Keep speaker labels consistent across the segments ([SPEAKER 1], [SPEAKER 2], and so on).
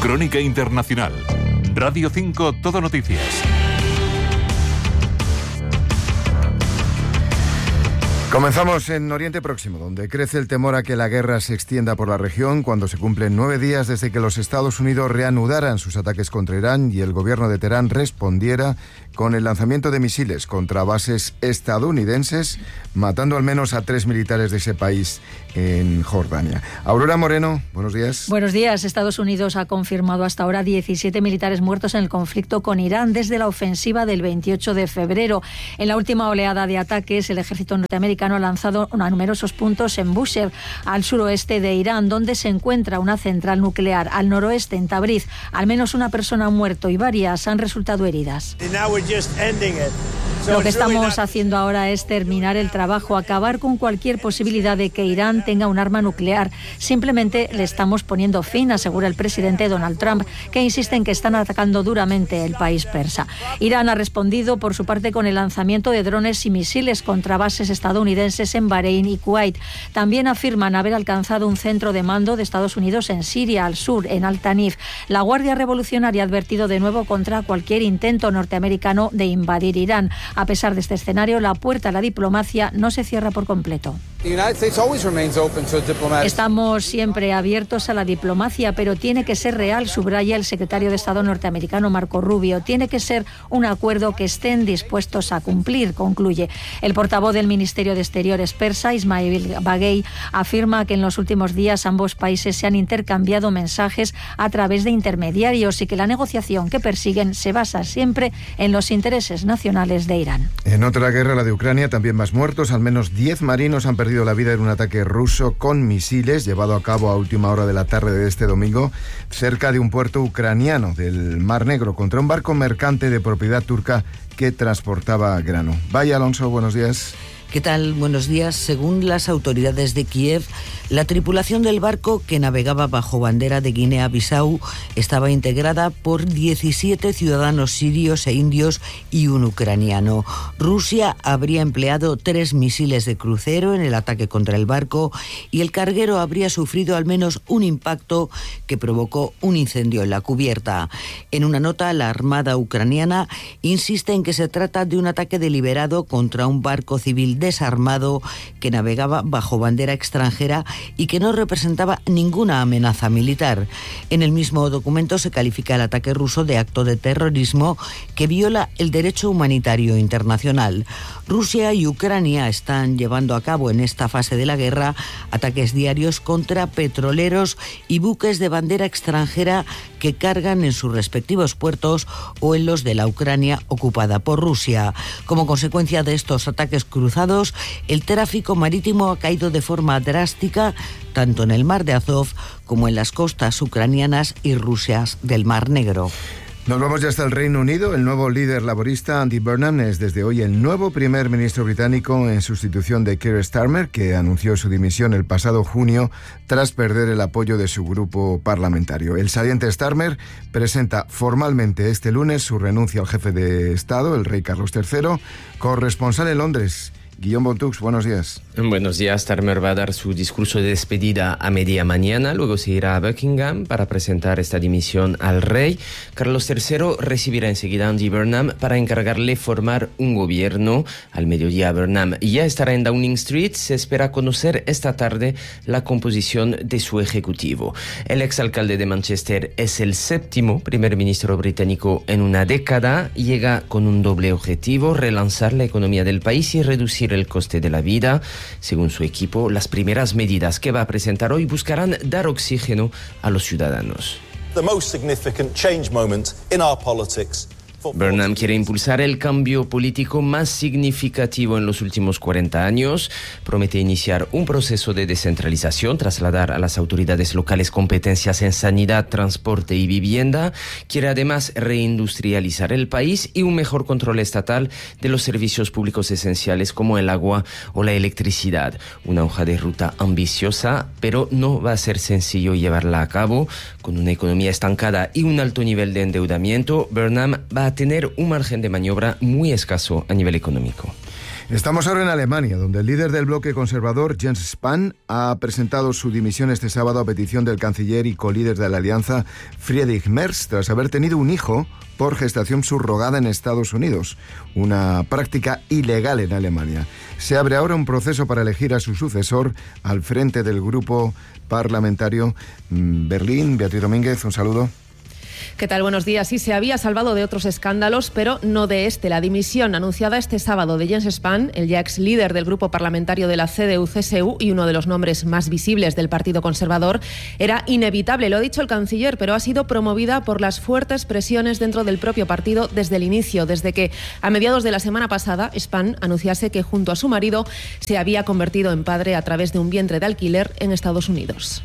[SPEAKER 1] Crónica Internacional. Radio 5 Todo Noticias.
[SPEAKER 2] Comenzamos en Oriente Próximo, donde crece el temor a que la guerra se extienda por la región cuando se cumplen 9 días desde que los Estados Unidos reanudaran sus ataques contra Irán y el gobierno de Teherán respondiera con el lanzamiento de misiles contra bases estadounidenses, matando al menos a 3 militares de ese país en Jordania. Aurora Moreno, buenos días.
[SPEAKER 3] Buenos días. Estados Unidos ha confirmado hasta ahora 17 militares muertos en el conflicto con Irán desde la ofensiva del 28 de febrero. En la última oleada de ataques, el ejército norteamericano ha lanzado a numerosos puntos en Bushehr, al suroeste de Irán, donde se encuentra una central nuclear. Al noroeste, en Tabriz, al menos una persona ha muerto y varias han resultado heridas. Lo que estamos haciendo ahora es terminar el trabajo, acabar con cualquier posibilidad de que Irán tenga un arma nuclear. Simplemente le estamos poniendo fin, asegura el presidente Donald Trump, que insiste en que están atacando duramente el país persa. Irán ha respondido por su parte con el lanzamiento de drones y misiles contra bases estadounidenses en Bahrein y Kuwait. También afirman haber alcanzado un centro de mando de Estados Unidos en Siria, al sur, en Al-Tanif. La Guardia Revolucionaria ha advertido de nuevo contra cualquier intento norteamericano de invadir Irán. A pesar de este escenario, la puerta a la diplomacia no se cierra por completo. Estamos siempre abiertos a la diplomacia, pero tiene que ser real, subraya el secretario de Estado norteamericano Marco Rubio. Tiene que ser un acuerdo que estén dispuestos a cumplir, concluye. El portavoz del Ministerio de Exteriores persa, Ismail Baghei, afirma que en los últimos días ambos países se han intercambiado mensajes a través de intermediarios y que la negociación que persiguen se basa siempre en los intereses nacionales de Irán.
[SPEAKER 2] En otra guerra, la de Ucrania, también más muertos. Al menos 10 marinos han perdido la vida en un ataque ruso con misiles llevado a cabo a última hora de la tarde de este domingo cerca de un puerto ucraniano del Mar Negro contra un barco mercante de propiedad turca que transportaba grano. Vaya Alonso, buenos días.
[SPEAKER 4] ¿Qué tal? Buenos días. Según las autoridades de Kiev, la tripulación del barco, que navegaba bajo bandera de Guinea-Bissau, estaba integrada por 17 ciudadanos sirios e indios y un ucraniano. Rusia habría empleado 3 misiles de crucero en el ataque contra el barco y el carguero habría sufrido al menos un impacto que provocó un incendio en la cubierta. En una nota, la Armada ucraniana insiste en que se trata de un ataque deliberado contra un barco civil desarmado que navegaba bajo bandera extranjera y que no representaba ninguna amenaza militar. En el mismo documento se califica el ataque ruso de acto de terrorismo que viola el derecho humanitario internacional. Rusia y Ucrania están llevando a cabo en esta fase de la guerra ataques diarios contra petroleros y buques de bandera extranjera que cargan en sus respectivos puertos o en los de la Ucrania ocupada por Rusia. Como consecuencia de estos ataques cruzados, el tráfico marítimo ha caído de forma drástica tanto en el mar de Azov como en las costas ucranianas y rusas del Mar Negro.
[SPEAKER 2] Nos vamos ya hasta el Reino Unido. El nuevo líder laborista, Andy Burnham, es desde hoy el nuevo primer ministro británico en sustitución de Keir Starmer, que anunció su dimisión el pasado junio tras perder el apoyo de su grupo parlamentario. El saliente Starmer presenta formalmente este lunes su renuncia al jefe de Estado, el rey Carlos III, corresponsal en Londres. Guillaume Bontux, buenos días.
[SPEAKER 5] Buenos días. Starmer va a dar su discurso de despedida a media mañana, luego se irá a Buckingham para presentar esta dimisión al rey. Carlos III recibirá enseguida a Andy Burnham para encargarle formar un gobierno. Al mediodía Burnham ya estará en Downing Street. Se espera conocer esta tarde la composición de su ejecutivo. El exalcalde de Manchester es el 7º primer ministro británico en una década. Llega con un doble objetivo: relanzar la economía del país y reducir el coste de la vida. Según su equipo, las primeras medidas que va a presentar hoy buscarán dar oxígeno a los ciudadanos.
[SPEAKER 6] The most significant change moment in our politics.
[SPEAKER 5] Burnham quiere impulsar el cambio político más significativo en los últimos 40 años. Promete iniciar un proceso de descentralización, trasladar a las autoridades locales competencias en sanidad, transporte y vivienda. Quiere además reindustrializar el país y un mejor control estatal de los servicios públicos esenciales como el agua o la electricidad. Una hoja de ruta ambiciosa, pero no va a ser sencillo llevarla a cabo. Con una economía estancada y un alto nivel de endeudamiento, Burnham va a tener un margen de maniobra muy escaso a nivel económico.
[SPEAKER 2] Estamos ahora en Alemania, donde el líder del bloque conservador, Jens Spahn, ha presentado su dimisión este sábado a petición del canciller y colíder de la alianza, Friedrich Merz, tras haber tenido un hijo por gestación subrogada en Estados Unidos, una práctica ilegal en Alemania. Se abre ahora un proceso para elegir a su sucesor al frente del grupo parlamentario Berlín. Beatriz Domínguez, un saludo.
[SPEAKER 7] ¿Qué tal? Buenos días. Sí, se había salvado de otros escándalos, pero no de este. La dimisión anunciada este sábado de Jens Spahn, el ya ex líder del grupo parlamentario de la CDU-CSU y uno de los nombres más visibles del Partido Conservador, era inevitable, lo ha dicho el canciller, pero ha sido promovida por las fuertes presiones dentro del propio partido desde el inicio, desde que a mediados de la semana pasada Spahn anunciase que junto a su marido se había convertido en padre a través de un vientre de alquiler en Estados Unidos.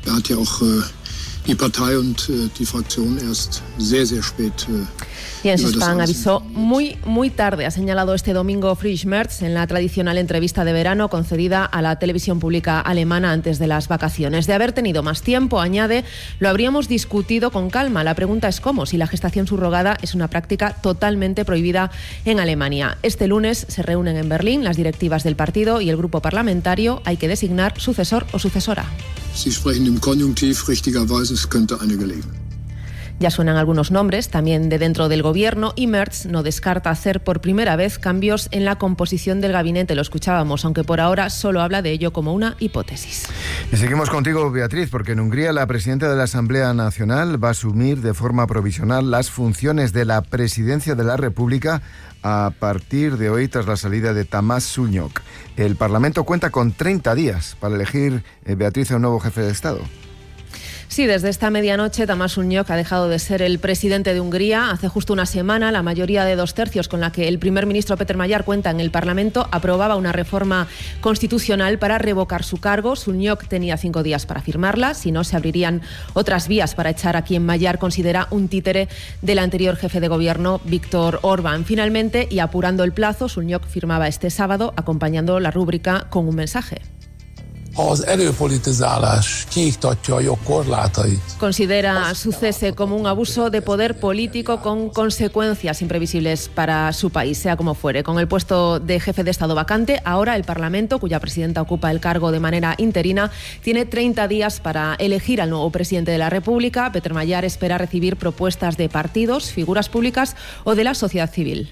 [SPEAKER 8] Die Partei und die Fraktion erst sehr spät.
[SPEAKER 7] Jens Spahn avisó muy tarde, ha señalado este domingo Friedrich Merz en la tradicional entrevista de verano concedida a la televisión pública alemana antes de las vacaciones. De haber tenido más tiempo, añade, lo habríamos discutido con calma. La pregunta es cómo, si la gestación subrogada es una práctica totalmente prohibida en Alemania. Este lunes se reúnen en Berlín las directivas del partido y el grupo parlamentario. Hay que designar sucesor o sucesora.
[SPEAKER 8] Sie sprechen im Konjunktiv, richtigerweise es könnte eine gelegen.
[SPEAKER 7] Ya suenan algunos nombres, también de dentro del gobierno, y Merz no descarta hacer por primera vez cambios en la composición del gabinete. Lo escuchábamos, aunque por ahora solo habla de ello como una hipótesis.
[SPEAKER 2] Y seguimos contigo, Beatriz, porque en Hungría la presidenta de la Asamblea Nacional va a asumir de forma provisional las funciones de la presidencia de la República a partir de hoy, tras la salida de Tamás Sunyok. El Parlamento cuenta con 30 días para elegir, Beatriz, a un nuevo jefe de Estado.
[SPEAKER 7] Sí, desde esta medianoche Tamás Sunyok ha dejado de ser el presidente de Hungría. Hace justo una semana, la mayoría de 2/3 con la que el primer ministro Péter Magyar cuenta en el Parlamento aprobaba una reforma constitucional para revocar su cargo. Sunyok tenía 5 días para firmarla, si no se abrirían otras vías para echar a quien Magyar considera un títere del anterior jefe de gobierno, Viktor Orbán. Finalmente, y apurando el plazo, Sunyok firmaba este sábado acompañando la rúbrica con un mensaje. Considera su cese como un abuso de poder político con consecuencias imprevisibles para su país, sea como fuere. Con el puesto de jefe de Estado vacante, ahora el Parlamento, cuya presidenta ocupa el cargo de manera interina, tiene 30 días para elegir al nuevo presidente de la República. Péter Magyar espera recibir propuestas de partidos, figuras públicas o de la sociedad civil.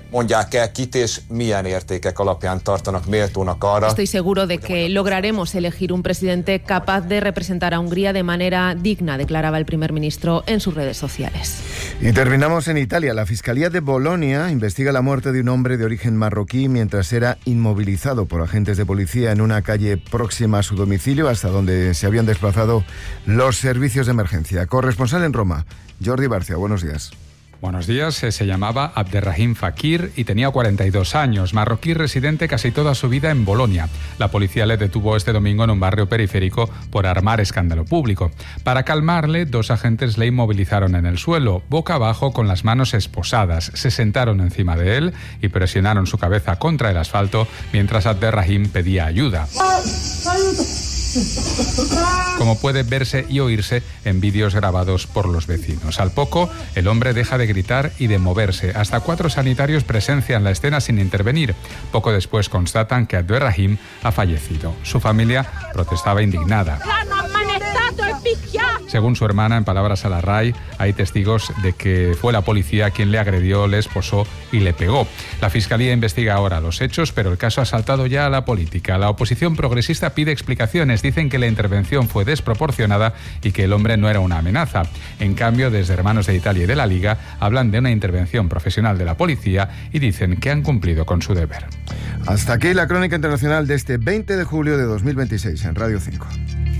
[SPEAKER 7] Estoy seguro de que lograremos elegir un presidente capaz de representar a Hungría de manera digna, declaraba el primer ministro en sus redes sociales.
[SPEAKER 2] Y terminamos en Italia. La Fiscalía de Bolonia investiga la muerte de un hombre de origen marroquí mientras era inmovilizado por agentes de policía en una calle próxima a su domicilio, hasta donde se habían desplazado los servicios de emergencia. Corresponsal en Roma, Jordi Barcia, buenos días.
[SPEAKER 9] Buenos días, se llamaba Abderrahim Fakir y tenía 42 años, marroquí residente casi toda su vida en Bolonia. La policía le detuvo este domingo en un barrio periférico por armar escándalo público. Para calmarle, 2 agentes le inmovilizaron en el suelo, boca abajo con las manos esposadas. Se sentaron encima de él y presionaron su cabeza contra el asfalto mientras Abderrahim pedía ayuda. Como puede verse y oírse en vídeos grabados por los vecinos. Al poco, el hombre deja de gritar y de moverse. Hasta 4 sanitarios presencian la escena sin intervenir. Poco después constatan que Abderrahim ha fallecido. Su familia protestaba indignada. Según su hermana, en palabras a la RAI, hay testigos de que fue la policía quien le agredió, le esposó y le pegó. La Fiscalía investiga ahora los hechos, pero el caso ha saltado ya a la política. La oposición progresista pide explicaciones. Dicen que la intervención fue desproporcionada y que el hombre no era una amenaza. En cambio, desde Hermanos de Italia y de la Liga hablan de una intervención profesional de la policía y dicen que han cumplido con su deber.
[SPEAKER 2] Hasta aquí la crónica internacional de este 20 de julio de 2026 en Radio 5.